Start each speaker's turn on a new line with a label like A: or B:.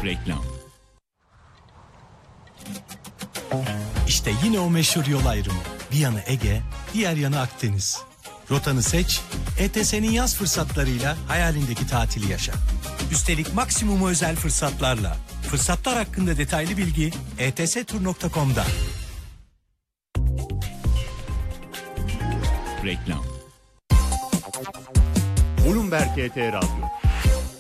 A: Reklam.
B: İşte yine o meşhur yol ayrımı. Bir yanı Ege, diğer yanı Akdeniz. Rotanı seç, ETS'nin yaz fırsatlarıyla hayalindeki tatili yaşa. Üstelik maksimumu özel fırsatlarla. Fırsatlar hakkında detaylı bilgi etstur.com'da.
A: Reklam.
C: Bloomberg ET Radyo